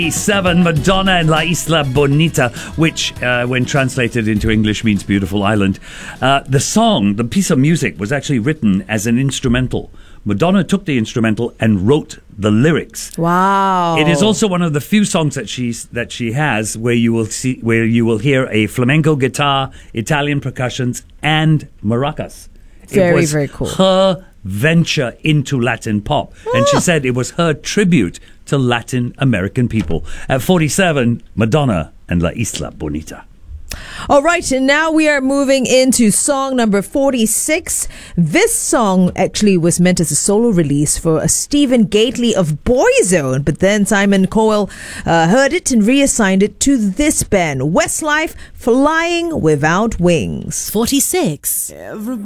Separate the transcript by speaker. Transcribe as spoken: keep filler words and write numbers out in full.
Speaker 1: Seven, Madonna and La Isla Bonita, which, uh, when translated into English, means beautiful island. Uh, the song, the piece of music, was actually written as an instrumental. Madonna took the instrumental and wrote the lyrics.
Speaker 2: Wow!
Speaker 1: It is also one of the few songs that she's that she has where you will see where you will hear a flamenco guitar, Italian percussions, and maracas.
Speaker 2: Very,
Speaker 1: it was
Speaker 2: very cool.
Speaker 1: Her venture into Latin pop, ah. and she said it was her tribute to Latin American people. At forty-seven, Madonna and La Isla Bonita.
Speaker 2: All right, and now we are moving into song number forty-six. This song actually was meant as a solo release for a Stephen Gately of Boyzone, but then Simon Cowell uh, heard it and reassigned it to this band, Westlife, Flying Without Wings.
Speaker 3: forty-six.